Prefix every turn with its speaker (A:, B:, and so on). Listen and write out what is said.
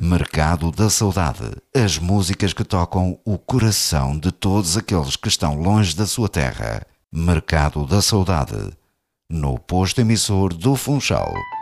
A: Mercado da Saudade. As músicas que tocam o coração de todos aqueles que estão longe da sua terra. Mercado da Saudade. No posto emissor do Funchal.